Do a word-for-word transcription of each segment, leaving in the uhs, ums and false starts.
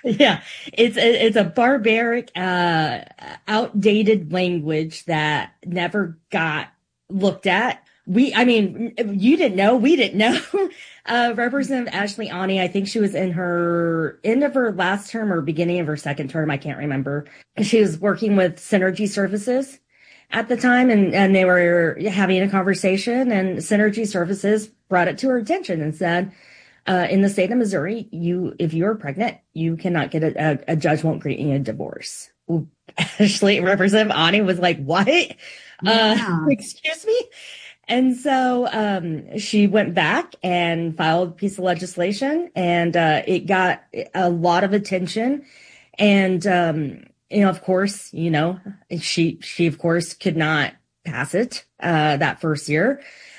Yeah, it's a, it's a barbaric, uh, outdated language that never got looked at. We, I mean, you didn't know, we didn't know. Uh, Representative Ashley Ani, I think she was in her end of her last term or beginning of her second term. I can't remember. She was working with Synergy Services at the time, and, and they were having a conversation, and Synergy Services brought it to her attention and said, uh, in the state of Missouri, you, if you are pregnant, you cannot get a, a, a judge won't grant you a divorce. Well, Ashley, Representative Ani was like, what? Yeah. Uh, excuse me? And so um, she went back and filed a piece of legislation, and uh, it got a lot of attention. And, um, you know, of course, you know, she, she of course could not pass it uh, that first year.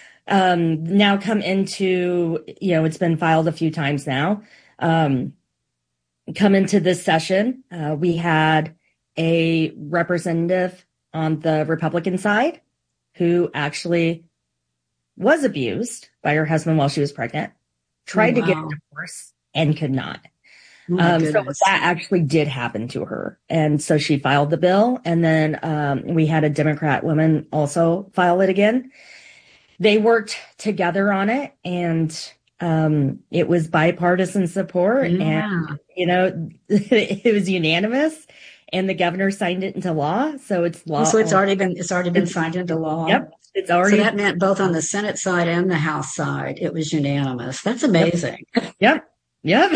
Um, now come into, you know, it's been filed a few times now. Um, come into this session, uh, we had a representative on the Republican side who actually was abused by her husband while she was pregnant, tried Oh, to get wow. a divorce and could not. Oh, my Um, so goodness. that actually did happen to her. And so she filed the bill. And then um, we had a Democrat woman also file it again. They worked together on it, and um, it was bipartisan support. Yeah. And, you know, it was unanimous. And the governor signed it into law. So it's law. So it's already been it's already been It's- signed into law. Yep. It's So already. that meant both on the Senate side and the House side, it was unanimous. That's amazing. Yep. Yep.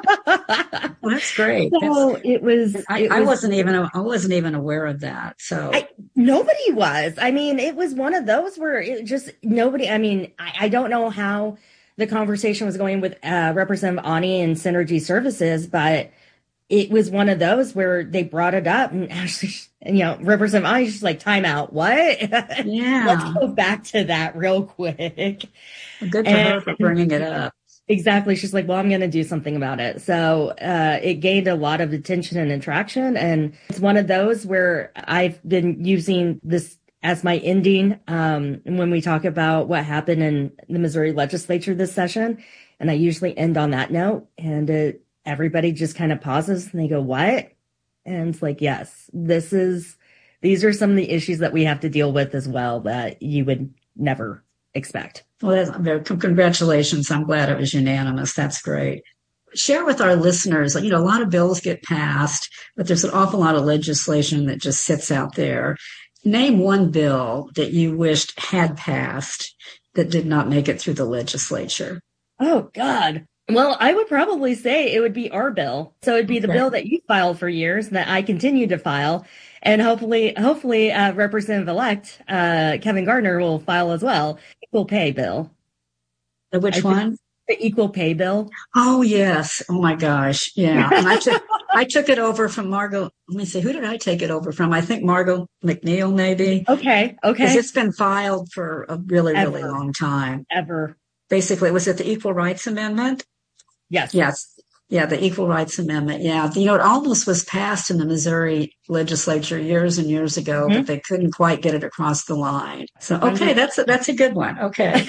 Well, that's great. So That's, it was, I, it I was- wasn't even I wasn't even aware of that. So I, nobody was. I mean, it was one of those where it just nobody. I mean, I, I don't know how the conversation was going with uh, Representative Ani and Synergy Services, but it was one of those where they brought it up, and actually, you know, Representative Ani just like, time out. What? yeah, Let's go back to that real quick. good for And- her for bringing it up. Exactly. She's like, well, I'm going to do something about it. So uh, it gained a lot of attention and attraction. And it's one of those where I've been using this as my ending um, when we talk about what happened in the Missouri legislature this session. And I usually end on that note. And it, everybody just kind of pauses and they go, what? And it's like, yes, this is, these are some of the issues that we have to deal with as well that you would never expect. Well, that's very, congratulations. I'm glad it was unanimous. That's great. Share with our listeners, you know, a lot of bills get passed, but there's an awful lot of legislation that just sits out there. Name one bill that you wished had passed that did not make it through the legislature. Oh, God. Well, I would probably say it would be our bill. So it'd be the Okay. bill that you filed for years and that I continue to file. And hopefully, hopefully, uh, Representative-elect, uh, Kevin Gardner will file as well. Equal pay bill. Uh, Which I think- one? The equal pay bill. Oh, yes. Oh, my gosh. Yeah. And I took, I took it over from Margot. Let me see. Who did I take it over from? I think Margot McNeil, maybe. Okay. Because Okay. it's been filed for a really, really Ever. long time. Ever. Basically, was it the Equal Rights Amendment? Yes. Yes. Yeah, the Equal Rights Amendment. Yeah. You know, it almost was passed in the Missouri legislature years and years ago, Mhm. but they couldn't quite get it across the line. So, okay, that's a, that's a good one. Okay.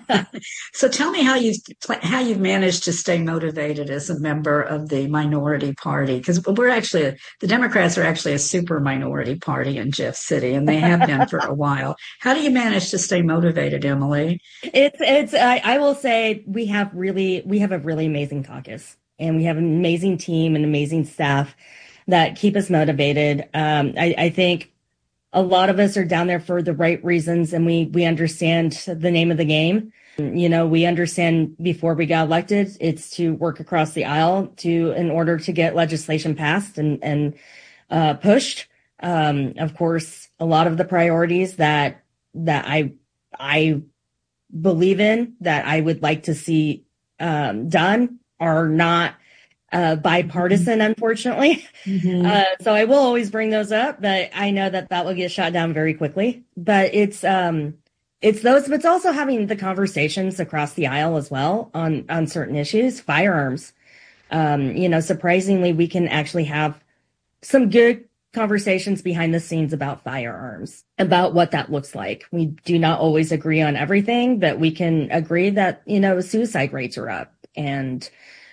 So tell me how you've, how you've managed to stay motivated as a member of the minority party. Because we're actually, a, the Democrats are actually a super minority party in Jeff City, and they have been for a while. How do you manage to stay motivated, Emily? It's, it's, I, I will say we have really, we have a really amazing caucus. And we have an amazing team and amazing staff that keep us motivated. Um, I, I think a lot of us are down there for the right reasons, and we we understand the name of the game. You know, we understand before we got elected, it's to work across the aisle to in order to get legislation passed and and uh, pushed. Um, of course, a lot of the priorities that that I I believe in that I would like to see um, done are not uh, bipartisan, unfortunately. Mm-hmm. Uh, so I will always bring those up, but I know that that will get shot down very quickly. But it's um, it's those, but it's also having the conversations across the aisle as well on on certain issues, firearms. Um, you know, surprisingly, we can actually have some good conversations behind the scenes about firearms, about what that looks like. We do not always agree on everything, but we can agree that, you know, suicide rates are up and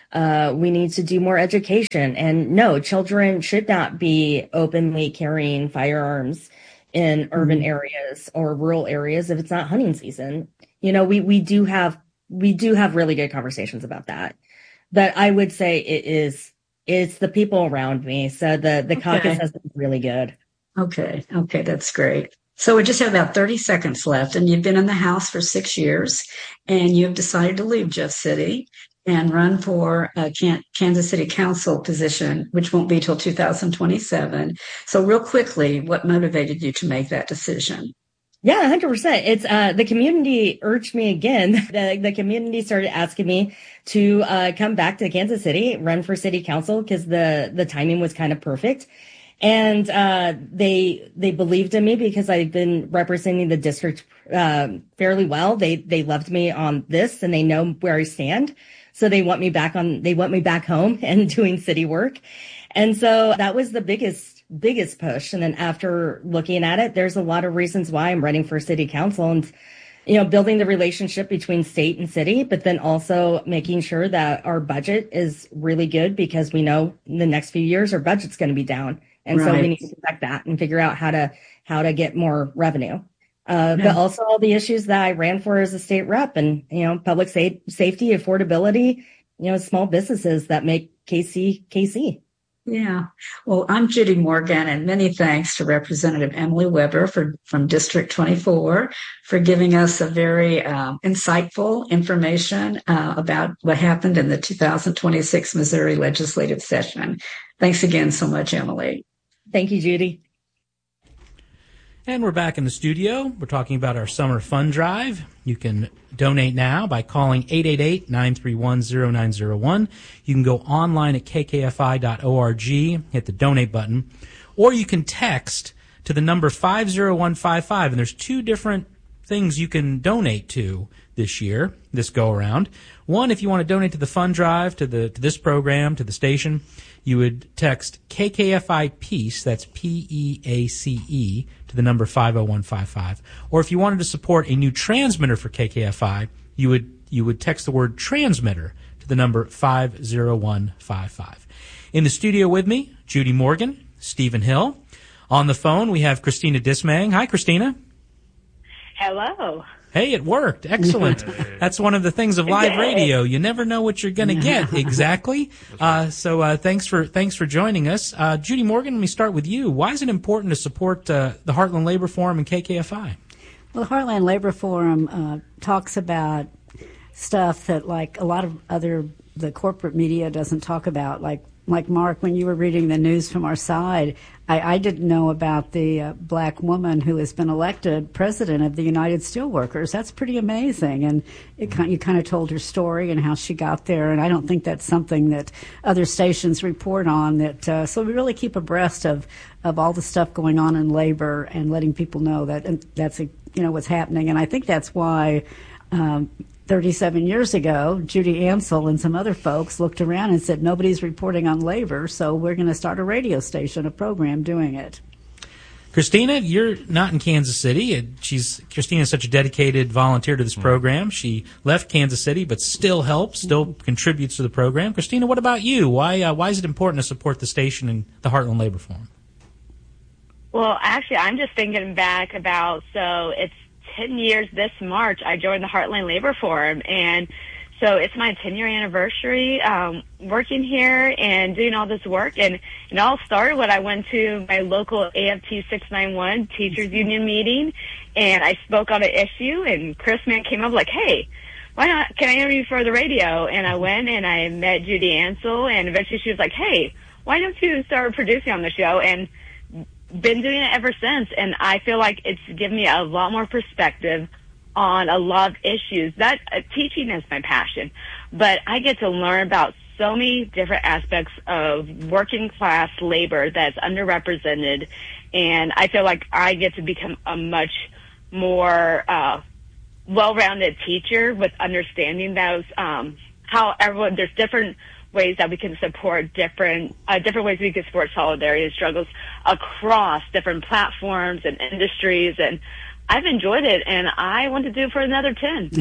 Uh, we need to do more education. And no, children should not be openly carrying firearms in urban mm-hmm. areas or rural areas if it's not hunting season. You know, we, we do have, we do have really good conversations about that. But I would say it is, it's the people around me. So the, the okay. caucus has been really good. Okay. Okay. That's great. So we just have about thirty seconds left, and you've been in the House for six years, and you've decided to leave Jeff City and run for a Kansas City Council position, which won't be till two thousand twenty-seven. So real quickly, what motivated you to make that decision? Yeah, one hundred percent. It's, uh, the community urged me again. The, the community started asking me to, uh, come back to Kansas City, run for city council, because the, the timing was kind of perfect. And, uh, they, they believed in me because I've been representing the district, um, fairly well. They, they loved me on this, and they know where I stand. So they want me back on, they want me back home and doing city work. And so that was the biggest, biggest push. And then after looking at it, there's a lot of reasons why I'm running for city council, and, you know, building the relationship between state and city, but then also making sure that our budget is really good, because we know in the next few years our budget's going to be down. And right. so we need to protect that and figure out how to, how to get more revenue. Uh, yeah. But also all the issues that I ran for as a state rep, and, you know, public sa- safety, affordability, you know, small businesses that make K C, K C. Yeah. Well, I'm Judy Morgan, and many thanks to Representative Emily Weber for, from District twenty-four for giving us a very um, insightful information uh, about what happened in the two thousand twenty-six Missouri legislative session. Thanks again so much, Emily. Thank you, Judy. And we're back in the studio. We're talking about our summer fund drive. You can donate now by calling eight eight eight, nine three one, zero nine zero one. You can go online at k k f i dot org, hit the donate button, or you can text to the number five zero one five five. And there's two different things you can donate to this year, this go around. One, if you want to donate to the fund drive, to the to this program, to the station, you would text K K F I PEACE, that's P E A C E, to the number five oh one five five. Or if you wanted to support a new transmitter for K K F I, you would you would text the word transmitter to the number five oh one five five. In the studio with me, Judy Morgan, Stephen Hill. On the phone, we have Christina Dismang. Hi, Christina. Hello. Hey, it worked. Excellent. That's one of the things of live radio. You never know what you're going to get exactly. Uh, so uh, thanks for thanks for joining us. Uh, Judy Morgan, let me start with you. Why is it important to support uh, the Heartland Labor Forum and K K F I? Well, the Heartland Labor Forum uh, talks about stuff that, like, a lot of other, the corporate media doesn't talk about, like Like, Mark, when you were reading the news from our side, I, I didn't know about the uh, black woman who has been elected president of the United Steelworkers. That's pretty amazing. And it, you kind of told her story and how she got there. And I don't think that's something that other stations report on. That uh, So we really keep abreast of, of all the stuff going on in labor and letting people know that and that's, a, you know, what's happening. And I think that's why um, thirty-seven years ago, Judy Ansell and some other folks looked around and said, nobody's reporting on labor, so we're going to start a radio station, a program doing it. Christina, you're not in Kansas City. She's Christina is such a dedicated volunteer to this program. She left Kansas City, but still helps, still contributes to the program. Christina, what about you? Why uh, why is it important to support the station and the Heartland Labor Forum? Well, actually, I'm just thinking back about, so it's ten years this March, I joined the Heartland Labor Forum, and so it's my ten-year anniversary um, working here and doing all this work, and it all started when I went to my local A F T six ninety-one Teachers Union meeting, and I spoke on an issue, and Chris Mann came up like, hey, why not, can I interview you for the radio? And I went and I met Judy Ansell, and eventually she was like, hey, why don't you start producing on the show? And been doing it ever since, and I feel like it's given me a lot more perspective on a lot of issues. That uh, teaching is my passion, but I get to learn about so many different aspects of working class labor that's underrepresented, and I feel like I get to become a much more uh, well-rounded teacher with understanding those um, how everyone there's different ways that we can support different uh, different ways we can support solidarity and struggles across different platforms and industries. And I've enjoyed it, and I want to do it for another ten.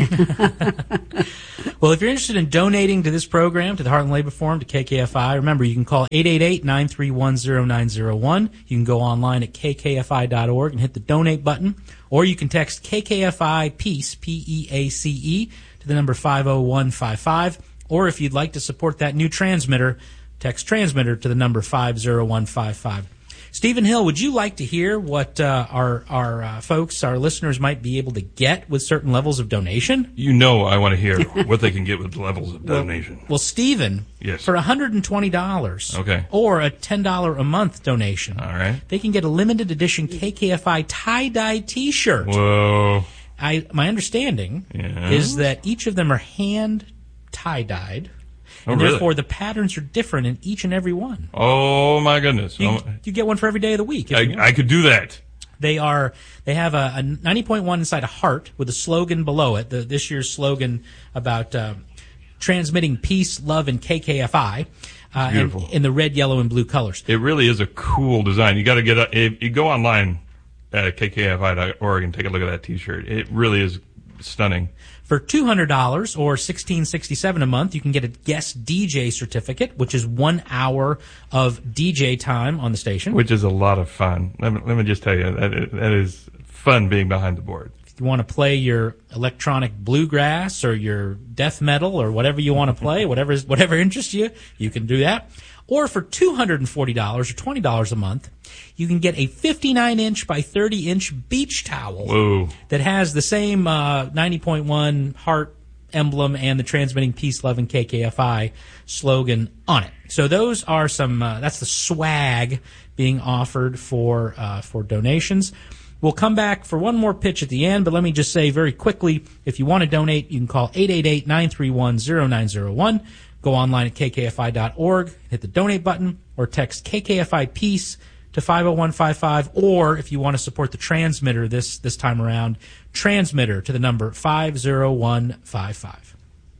Well, if you're interested in donating to this program, to the Heartland Labor Forum, to K K F I, remember, you can call eight eight eight, nine three one, zero nine zero one. You can go online at k k f i dot org and hit the donate button, or you can text K K F I PEACE, P E A C E, to the number five oh one five five. Or if you'd like to support that new transmitter, text transmitter to the number five oh one five five. Stephen Hill, would you like to hear what uh, our our uh, folks, our listeners, might be able to get with certain levels of donation? You know I want to hear what they can get with levels of well, donation. Well, Stephen, yes. for one hundred twenty dollars okay. or a ten dollars a month donation, all right, they can get a limited edition K K F I tie-dye T-shirt. Whoa. I, my understanding yeah. is that each of them are hand tie-dyed. Oh, and really? therefore, the patterns are different in each and every one. Oh, my goodness. You, oh. you get one for every day of the week. I, I could do that. They are. They have a, a ninety point one inside a heart with a slogan below it. The, this year's slogan about uh, transmitting peace, love, and K K F I. Uh, Beautiful. And, in the red, yellow, and blue colors. It really is a cool design. You got to get a, if you go online at k k f i dot org and take a look at that T-shirt. It really is stunning. For two hundred dollars or sixteen sixty-seven a month, you can get a guest D J certificate, which is one hour of D J time on the station. Which is a lot of fun. Let me, let me just tell you, that, that is fun being behind the board. If you want to play your electronic bluegrass or your death metal or whatever you want to play, whatever is, whatever interests you, you can do that. Or for two hundred forty dollars or twenty dollars a month, you can get a fifty-nine inch by thirty inch beach towel. Whoa. That has the same uh, ninety point one heart emblem and the transmitting peace, love, and K K F I slogan on it. So those are some, uh, that's the swag being offered for uh, for donations. We'll come back for one more pitch at the end, but let me just say very quickly, if you want to donate, you can call eight eight eight, nine three one, zero nine zero one. Go online at k k f i dot org, hit the donate button, or text K K F I PEACE to five oh one five five, or if you want to support the transmitter this this time around, transmitter to the number five oh one five five.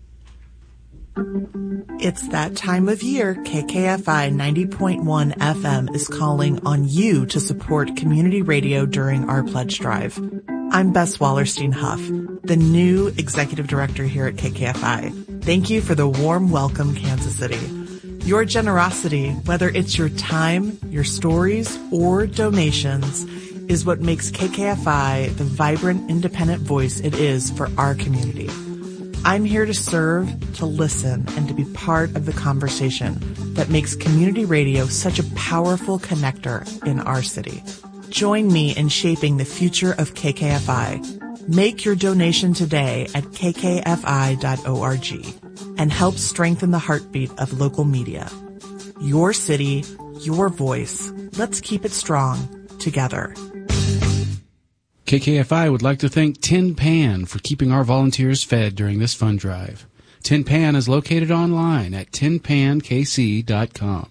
It's that time of year. K K F I ninety point one F M is calling on you to support community radio during our pledge drive. I'm Bess Wallerstein Huff, the new executive director here at K K F I. Thank you for the warm welcome, Kansas City. Your generosity, whether it's your time, your stories, or donations, is what makes K K F I the vibrant, independent voice it is for our community. I'm here to serve, to listen, and to be part of the conversation that makes community radio such a powerful connector in our city. Join me in shaping the future of K K F I. Make your donation today at k k f i dot org and help strengthen the heartbeat of local media. Your city, your voice. Let's keep it strong together. K K F I would like to thank Tin Pan for keeping our volunteers fed during this fund drive. Tin Pan is located online at tin pan k c dot com.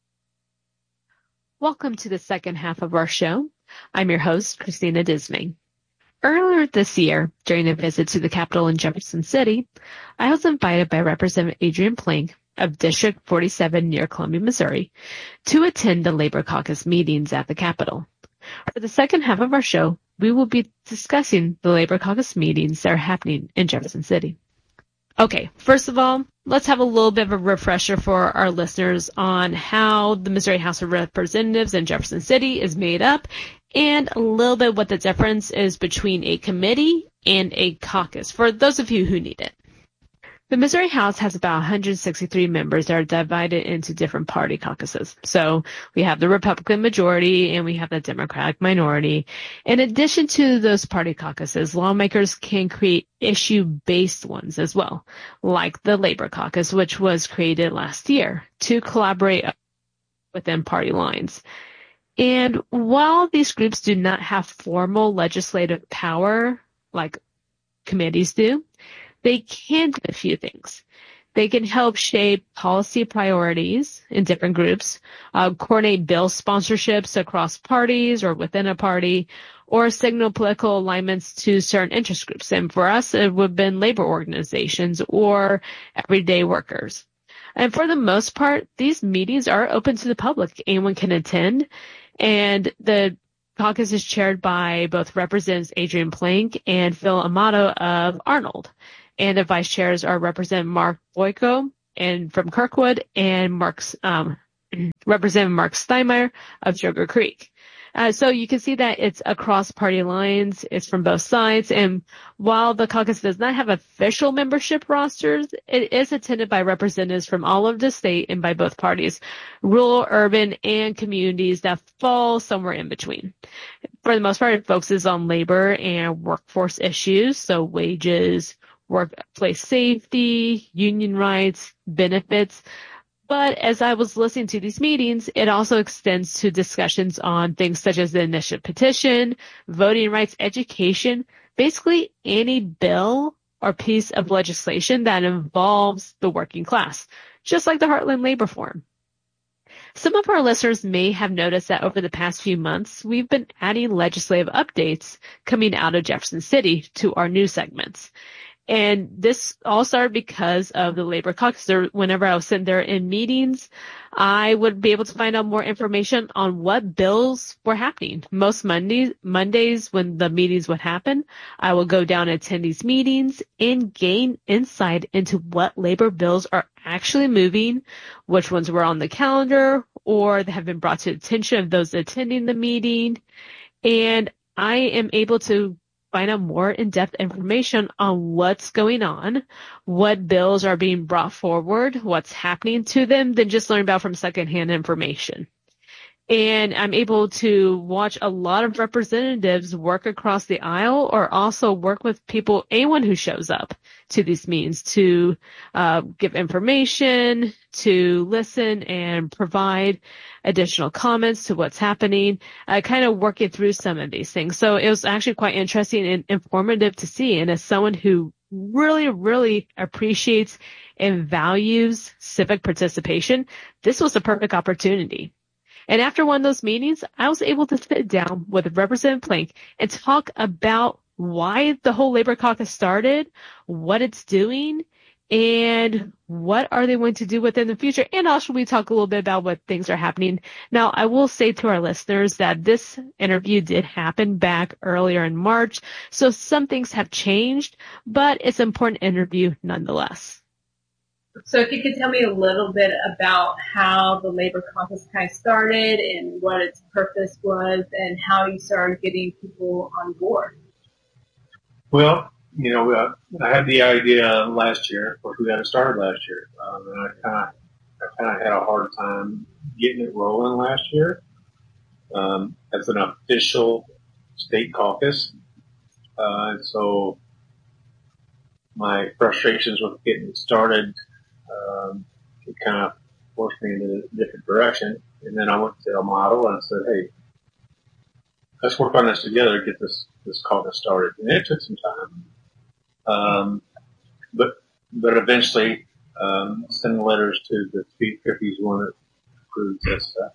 Welcome to the second half of our show. I'm your host, Christina Disney. Earlier this year, during a visit to the Capitol in Jefferson City, I was invited by Representative Adrian Plink of District forty-seven near Columbia, Missouri, to attend the Labor Caucus meetings at the Capitol. For the second half of our show, we will be discussing the Labor Caucus meetings that are happening in Jefferson City. Okay, first of all, let's have a little bit of a refresher for our listeners on how the Missouri House of Representatives in Jefferson City is made up, and a little bit what the difference is between a committee and a caucus, for those of you who need it. The Missouri House has about one hundred sixty-three members that are divided into different party caucuses. So we have the Republican majority and we have the Democratic minority. In addition to those party caucuses, lawmakers can create issue-based ones as well, like the Labor Caucus, which was created last year to collaborate within party lines. And while these groups do not have formal legislative power like committees do, they can do a few things. They can help shape policy priorities in different groups, uh, coordinate bill sponsorships across parties or within a party, or signal political alignments to certain interest groups. And for us, it would have been labor organizations or everyday workers. And for the most part, these meetings are open to the public. Anyone can attend. And the caucus is chaired by both Representatives Adrian Plank and Phil Amato of Arnold. And the vice chairs are Representative Mark Boyko and from Kirkwood and Mark's, um, Representative Mark Steinmeier of Sugar Creek. Uh, so you can see that it's across party lines. It's from both sides. And while the caucus does not have official membership rosters, it is attended by representatives from all over the state and by both parties, rural, urban, and communities that fall somewhere in between. For the most part, it focuses on labor and workforce issues, so wages, workplace safety, union rights, benefits. But as I was listening to these meetings, it also extends to discussions on things such as the initiative petition, voting rights, education, basically any bill or piece of legislation that involves the working class, just like the Heartland Labor Forum. Some of our listeners may have noticed that over the past few months, we've been adding legislative updates coming out of Jefferson City to our news segments. And this all started because of the Labor Caucus. Whenever I was sitting there in meetings, I would be able to find out more information on what bills were happening. Most Mondays, Mondays when the meetings would happen, I would go down and attend these meetings and gain insight into what labor bills are actually moving, which ones were on the calendar or that have been brought to the attention of those attending the meeting. And I am able to find out more in-depth information on what's going on, what bills are being brought forward, what's happening to them, than just learn about from secondhand information. And I'm able to watch a lot of representatives work across the aisle or also work with people, anyone who shows up to these meetings to uh, give information, to listen and provide additional comments to what's happening, uh, kind of working through some of these things. So it was actually quite interesting and informative to see. And as someone who really, really appreciates and values civic participation, this was a perfect opportunity. And after one of those meetings, I was able to sit down with Representative Plank and talk about why the whole Labor Caucus started, what it's doing, and what are they going to do with it in the future. And also we talk a little bit about what things are happening. Now, I will say to our listeners that this interview did happen back earlier in March, so some things have changed, but it's an important interview nonetheless. So if you could tell me a little bit about how the Labor Caucus kind of started and what its purpose was and how you started getting people on board. Well, you know, uh, I had the idea last year. Of course, we got it started last year. Um, and I kind of I kind of had a hard time getting it rolling last year um, as an official state caucus. Uh, and so my frustrations with getting it started Um, it kind of forced me in a different direction. And then I went to Amato and I said, hey, let's work on this together, get this, this caucus started. And it took some time. Um, but, but eventually, um, sending letters to the three fifties one that approves this stuff.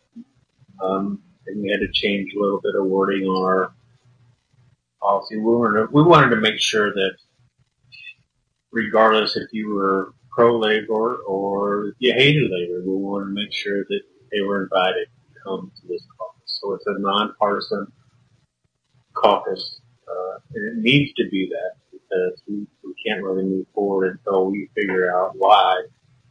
Um, and we had to change a little bit of wording on our policy. We wanted to, we wanted to make sure that regardless if you were pro-labor or if you hated labor, we wanted to make sure that they were invited to come to this caucus. So it's a nonpartisan caucus, uh, and it needs to be that because we, we can't really move forward until we figure out why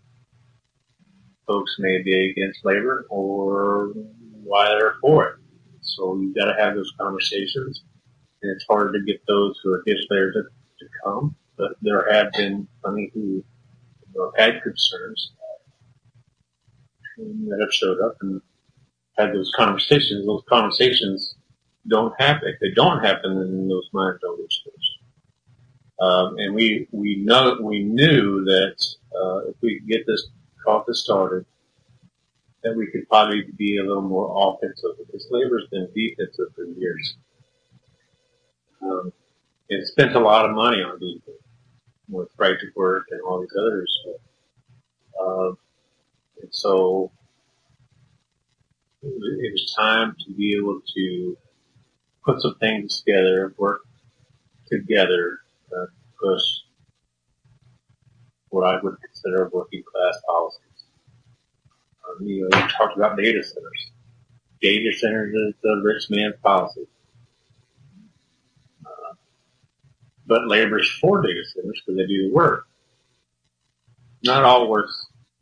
folks may be against labor or why they're for it. So you've got to have those conversations, and it's hard to get those who are against labor to, to come, but there have been plenty who had concerns that have showed up and had those conversations. Those conversations don't happen. If they don't happen, then those minds don't get changed. Um, and we we know we knew that uh, if we could get this caucus started, that we could probably be a little more offensive because labor's been defensive for years. Um, and spent a lot of money on defense with right to work and all these others. Uh, and so it was time to be able to put some things together, work together, uh, to push what I would consider working class policies. Um, you know, we talked about data centers. data centers is the rich man's policy. Uh, but labor's for data centers because they do the work. Not all works,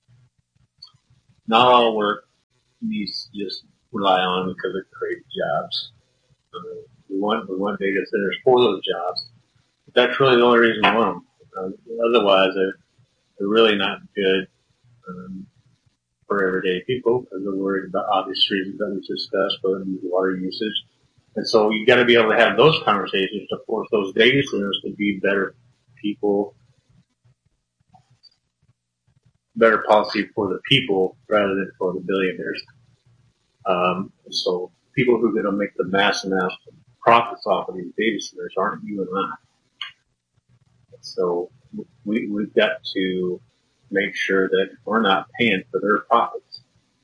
not all work needs to just rely on because it creates jobs. Uh, we want, we want data centers for those jobs. But that's really the only reason we want them. Uh, otherwise, they're, they're really not good um, for everyday people because they're worried about obvious reasons that we discussed, but water usage. And so you got to be able to have those conversations to force those data centers to be better people, better policy for the people rather than for the billionaires. Um, so people who are going to make the mass amounts of profits off of these data centers aren't you and I. So we, we've got to make sure that we're not paying for their profits.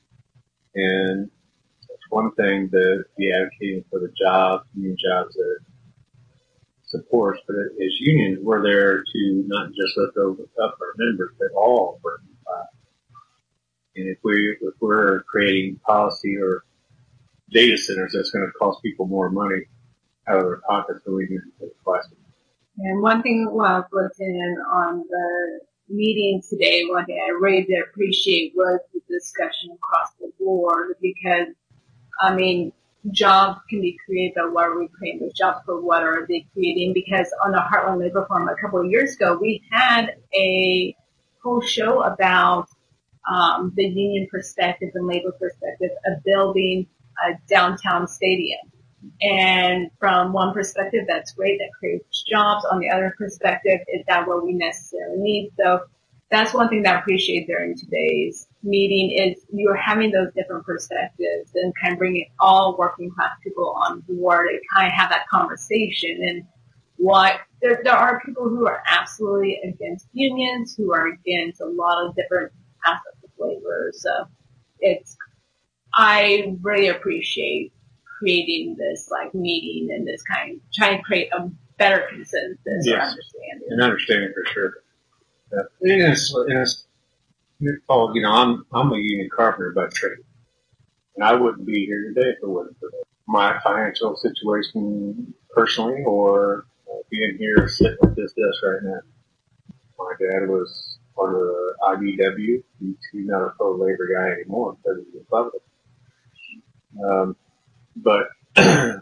And that's one thing that the advocating for the jobs, new jobs that it supports, but as unions, we're there to not just lift up our members, but all working class. And if we, if we're creating policy or data centers that's going to cost people more money out of their pockets than we do for the class. And one thing while I was listening on the meeting today, one thing I really did appreciate was the discussion across the board because, I mean, jobs can be created, but what are we creating those jobs for? What are they creating? Because on the Heartland Labor Forum a couple of years ago, we had a whole show about um, the union perspective and labor perspective of building a downtown stadium. And from one perspective, that's great. That creates jobs. On the other perspective, is that what we necessarily need? So that's one thing that I appreciate during today's meeting is you're having those different perspectives and kind of bringing all working class people on board and kind of have that conversation. And what there, there are people who are absolutely against unions, who are against a lot of different aspects of labor. So it's, I really appreciate creating this like meeting and this kind of trying to create a better consensus yes. or understanding. And understanding for sure. Uh, and it's, and it's, oh, you know, I'm, I'm a union carpenter by trade. And I wouldn't be here today if it wasn't for my financial situation personally or uh, being here sitting at this desk right now. My dad was part of the I B W. He's not a pro labor guy anymore because he's a Republican. Um, But my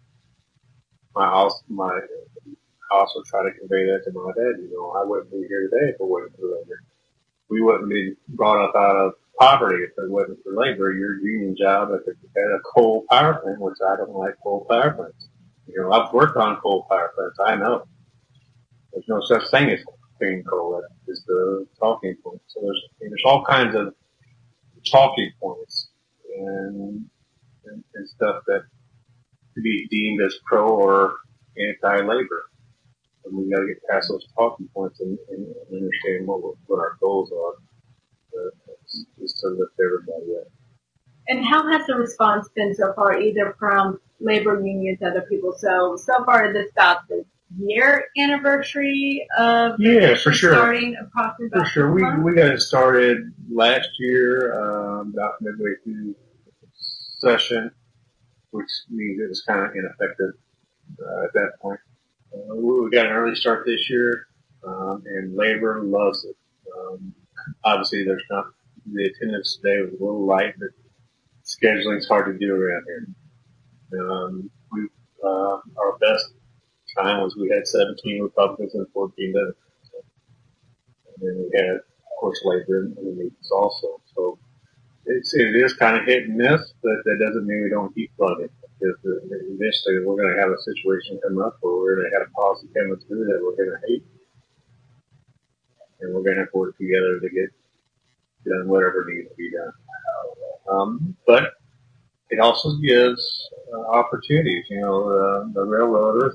also my I also try to convey that to my dad. You know, I wouldn't be here today if it wasn't for labor. We wouldn't be brought up out of poverty if it wasn't for labor. Your union job at, the, at a coal power plant, which I don't like coal power plants. You know, I've worked on coal power plants. I know there's no such thing as clean coal. That is the talking point. So there's there's all kinds of talking points and. And, and stuff that could be deemed as pro or anti-labor. And we got to get past those talking points and, and, and understand what what our goals are, uh, just to lift everybody up. And how has the response been so far, either from labor unions, other people? So so far, this about the year anniversary of yeah, for sure. starting approximately. For sure, we we got it started last year, um, about midway through. Session, which means it was kind of ineffective uh, at that point. Uh, we got an early start this year, um, and labor loves it. Um, obviously, there's not the attendance today was a little light, but scheduling is hard to do around here. Um, we uh, our best time was we had seventeen Republicans and fourteen Democrats, and then we had, of course, labor in the meetings also. So. It's, it is kind of hit and miss, but that doesn't mean we don't keep plugging. Because eventually we're going to have a situation come up where we're going to have a policy coming through that we're going to hate. And we're going to have to work together to get done whatever needs to be done. Um, but it also gives uh, opportunities. You know, uh, the railroaders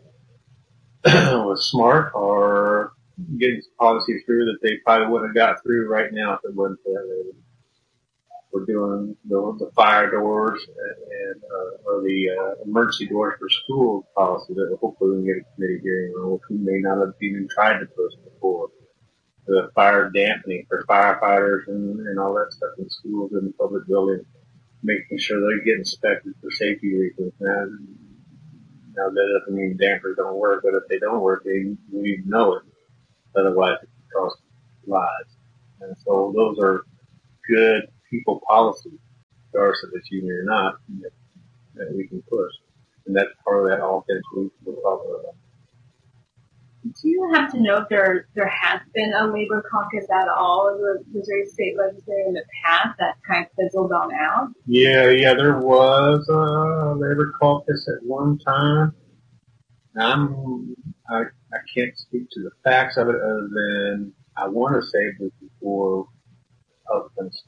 are was smart or getting policy through that they probably wouldn't have got through right now if it wasn't for that. We're doing the, the fire doors and, and uh, or the uh, emergency doors for school policy that hopefully we can get a committee hearing on, which we may not have even tried to push before. The fire dampening for firefighters and, and all that stuff in schools and public buildings. making sure they get inspected for safety reasons. Now, now that doesn't mean dampers don't work, but if they don't work, they we need to know it. Otherwise, it can cost lives. And so those are good people policies, regardless of it's union or not, that, that we can push. And that's part of that offense we we're talking about. Do you have to know if there there has been a labor caucus at all in the Missouri State Legislature in the past that kind of fizzled on out? Yeah, yeah, there was a labor caucus at one time. I'm, I, I can't speak to the facts of it other than I want to say it was before husbands.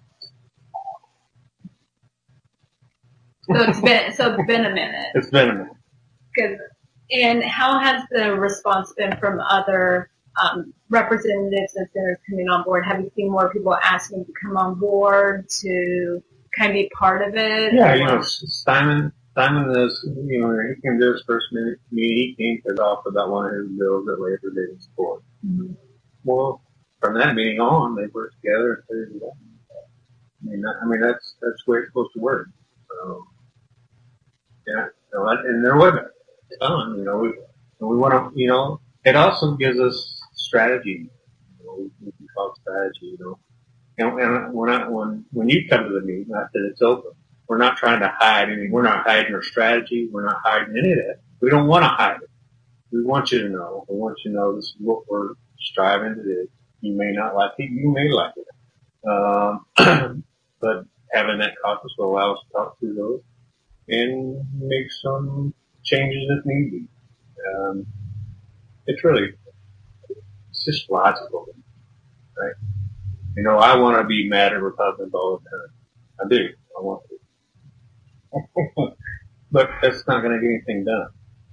So it's been so it's been a minute. It's been a minute. Good. And how has the response been from other um, representatives and senators coming on board? Have you seen more people asking to come on board to kind of be part of it? Yeah, you know, Simon, Simon is, you know, he came to his first meeting, he came to talk about one of his bills that labor didn't support. Mm-hmm. Well, from that meeting on, they worked together and figured it out. I mean, I mean, that's, that's the way it's supposed to work. So, yeah, so, and there wasn't. Fun, you know, we, we want to, you know, it also gives us strategy. You know, we, we can talk strategy, you know. And, and when I, when, when you come to the meeting, I said it's open. We're not trying to hide anything. We're not hiding our strategy. We're not hiding any of that. We don't want to hide it. We want you to know. We want you to know this is what we're striving to do. You may not like it. You may like it. Um, but having that caucus will allow us to talk through those and make some changes if need be. Um, it's really, it's just logical, right? You know, I want to be mad at Republicans all the time. I do. I want to. But that's not going to get anything done.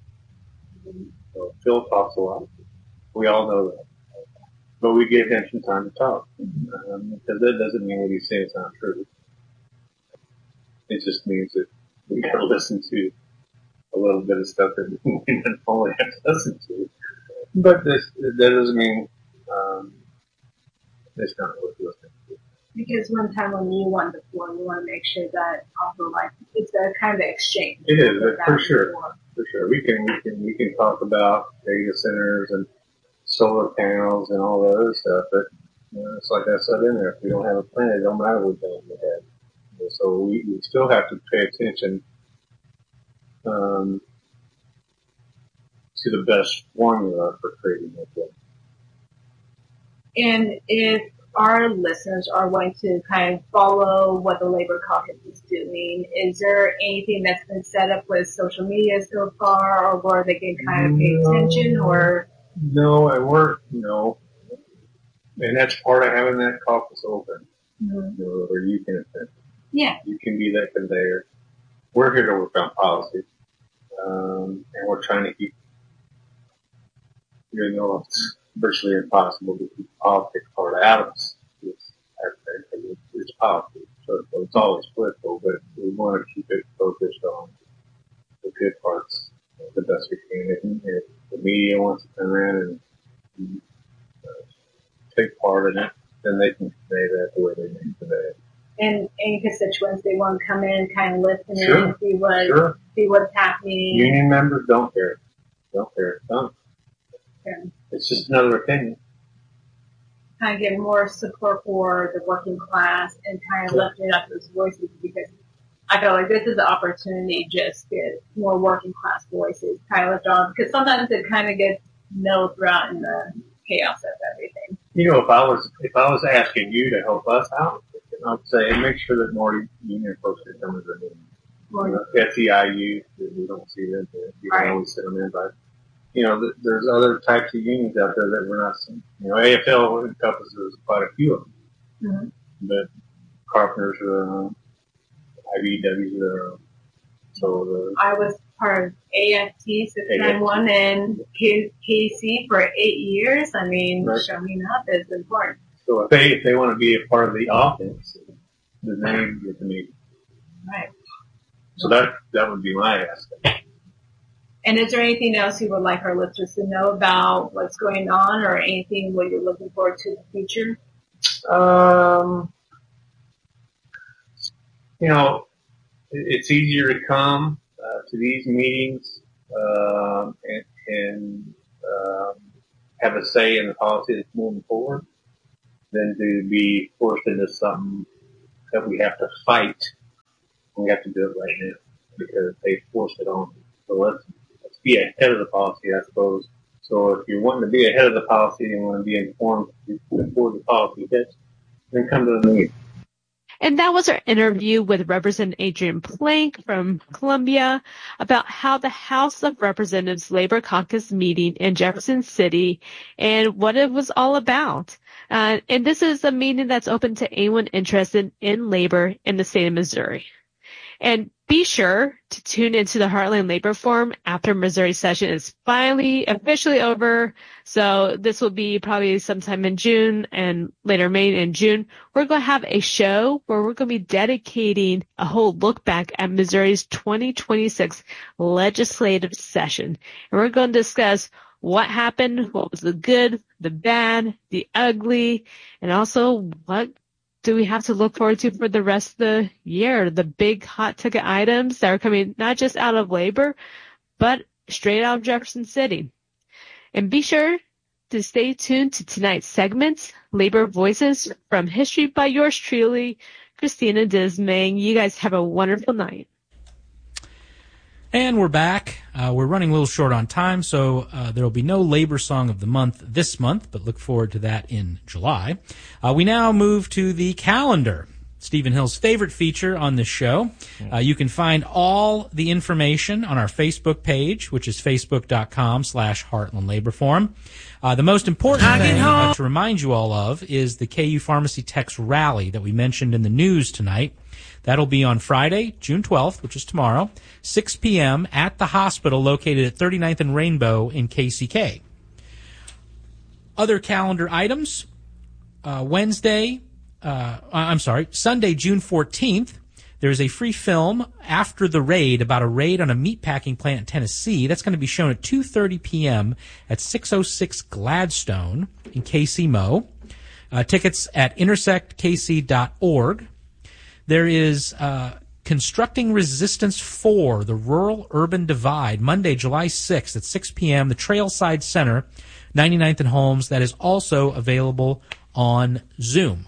So Phil talks a lot. We all know that. But we give him some time to talk. Um, because that doesn't mean what he's saying is not true. It just means that we got to listen to a little bit of stuff that we didn't only have to listen to. But this, that doesn't mean, um, it's not worth listening to. Because one time when you won the floor, you want to make sure that also like, it's a kind of exchange. It is, for sure. For sure. We can, we can, we can talk about data centers and solar panels and all that other stuff, but, you know, it's like I said in there, if we don't have a plan, it don't matter what we have. And so we, we still have to pay attention Um, to the best formula for creating that thing. And if our listeners are going to kind of follow what the Labor Caucus is doing, is there anything that's been set up with social media so far, or where they can kind of pay no, attention, or? No, and we're, no. And that's part of having that caucus open, mm-hmm. you know, where you can attend. Yeah. You can be that conveyor. We're here to work on policy. Um, and we're trying to keep, you know, it's virtually impossible to keep the politics part out of us. It's, it's, it's politics, so it's always political, but we want to keep it focused on the good parts the best we can. If, if the media wants to come in and uh, take part in it, then they can say that the way they need today. And any constituents, they want to come in, kind of listen sure. and see what sure. see what's happening. Union members don't care. Don't care. Don't. Okay. It's just another opinion. Kind of get more support for the working class and kind of yeah. lifting up those voices, because I feel like this is an opportunity just to get more working class voices kind of lift on, because sometimes it kind of gets milled throughout in the chaos of everything. You know, if I was if I was asking you to help us out, I'd say make sure that more union folks are coming to the meeting. You know, S E I U, we don't see them. You can always sit them in, but you know, th- there's other types of unions out there that we're not seeing. You know, A F L encompasses quite a few of them, mm-hmm. but carpenters are, I B Ws are, so the, I was part of A F T six ninety-one and K C for eight years. I mean, right. showing up is important. So if they if they want to be a part of the offense, then they need to get the meeting. Right. So that that would be my aspect. And is there anything else you would like our listeners to know about what's going on, or anything what you're looking forward to in the future? Um, you know, it's easier to come uh, to these meetings uh, and, and um, have a say in the policy that's moving forward than to be forced into something that we have to fight. We have to do it right now because they forced it on. So let's, let's be ahead of the policy, I suppose. So if you're wanting to be ahead of the policy and want to be informed before the policy hits, then come to the meeting. And that was our interview with Representative Adrian Plank from Columbia about how the House of Representatives Labor Caucus meeting in Jefferson City and what it was all about. Uh, and this is a meeting that's open to anyone interested in labor in the state of Missouri. And be sure to tune into the Heartland Labor Forum after Missouri session is finally officially over. So this will be probably sometime in June and later May and June. We're going to have a show where we're going to be dedicating a whole look back at Missouri's twenty twenty-six legislative session. And we're going to discuss what happened, what was the good, the bad, the ugly, and also what do we have to look forward to for the rest of the year? The big hot ticket items that are coming not just out of labor, but straight out of Jefferson City. And be sure to stay tuned to tonight's segment, Labor Voices from History by yours truly, Christina Dismang. You guys have a wonderful night. And we're back. Uh, we're running a little short on time, so uh, there will be no labor song of the month this month, but look forward to that in July. Uh, we now move to the calendar, Stephen Hill's favorite feature on this show. Uh, you can find all the information on our Facebook page, which is facebook.com slash Heartland Labor Forum. Uh, the most important thing uh, to remind you all of is the K U Pharmacy Techs Rally that we mentioned in the news tonight. That'll be on Friday, June twelfth, which is tomorrow, six p.m. at the hospital located at thirty-ninth and Rainbow in K C K. Other calendar items, uh, Wednesday, uh, I'm sorry, Sunday, June fourteenth, there's a free film after the raid about a raid on a meatpacking plant in Tennessee. That's going to be shown at two thirty p.m. at six oh six Gladstone in K C M O. Uh, tickets at intersect k c dot org. There is uh, Constructing Resistance four, the Rural-Urban Divide, Monday, July sixth at six p.m., the Trailside Center, ninety-ninth and Holmes. That is also available on Zoom.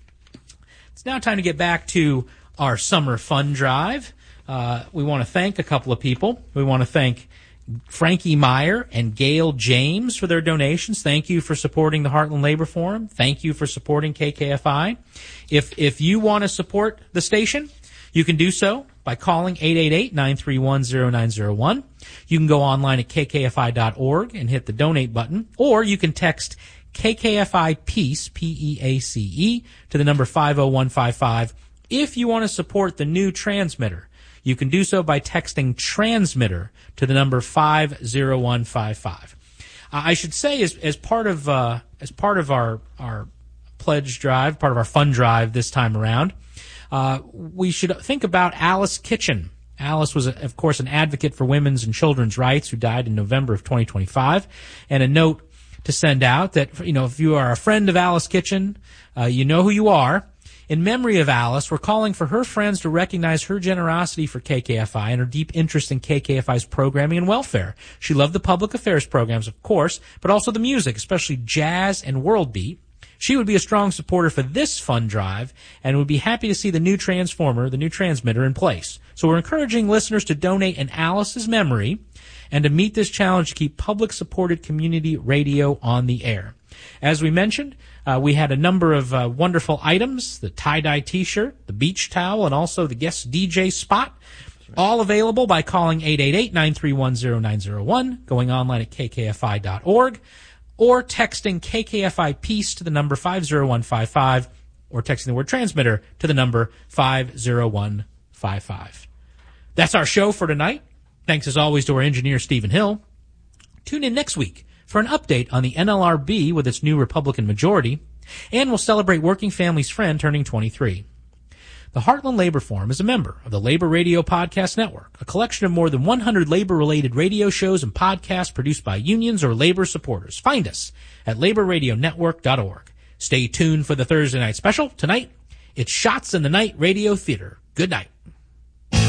It's now time to get back to our summer fun drive. Uh, we want to thank a couple of people. We want to thank Frankie Meyer and Gail James for their donations. Thank you for supporting the Heartland Labor Forum. Thank you for supporting K K F I. If if you want to support the station, you can do so by calling eight eight eight, nine three one, zero nine zero one. You can go online at k k f i dot org and hit the donate button, or you can text K K F I PEACE, P E A C E, to the number five oh one five five. If you want to support the new transmitter, you can do so by texting transmitter to the number five oh one five five. Uh, I should say, as as part of uh, as part of our our pledge drive, part of our fun drive this time around, uh, we should think about Alice Kitchen. Alice was, of course, an advocate for women's and children's rights who died in November of twenty twenty-five. And a note to send out that, you know, if you are a friend of Alice Kitchen, uh, you know who you are. In memory of Alice, we're calling for her friends to recognize her generosity for K K F I and her deep interest in K K F I's programming and welfare. She loved the public affairs programs, of course, but also the music, especially jazz and world beat. She would be a strong supporter for this fund drive and would be happy to see the new transformer, the new transmitter, in place. So we're encouraging listeners to donate in Alice's memory and to meet this challenge to keep public-supported community radio on the air. As we mentioned, uh, we had a number of uh, wonderful items, the tie-dye T-shirt, the beach towel, and also the guest D J spot, all available by calling eight eight eight, nine three one, zero nine zero one, going online at k k f i dot org, or texting K K F I PEACE to the number five oh one five five, or texting the word transmitter to the number five oh one five five. That's our show for tonight. Thanks as always to our engineer, Stephen Hill. Tune in next week for an update on the N L R B with its new Republican majority, and we'll celebrate Working Family's Friend turning twenty-three. The Heartland Labor Forum is a member of the Labor Radio Podcast Network, a collection of more than one hundred labor-related radio shows and podcasts produced by unions or labor supporters. Find us at labor radio network dot org. Stay tuned for the Thursday night special. Tonight, it's Shots in the Night Radio Theater. Good night.